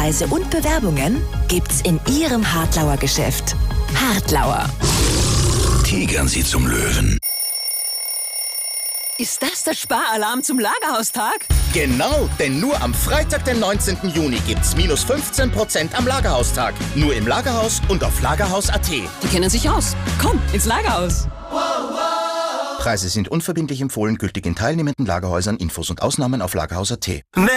Hinweise und Bewerbungen gibt's in Ihrem Hartlauer Geschäft. Hartlauer. Tigern Sie zum Löwen. Ist das der Sparalarm zum Lagerhaustag? Genau, denn nur am Freitag, den 19. Juni gibt's minus 15% am Lagerhaustag. Nur im Lagerhaus und auf lagerhaus.at. Die kennen sich aus. Komm, ins Lagerhaus. Preise sind unverbindlich empfohlen, gültig in teilnehmenden Lagerhäusern. Infos und Ausnahmen auf lagerhaus.at.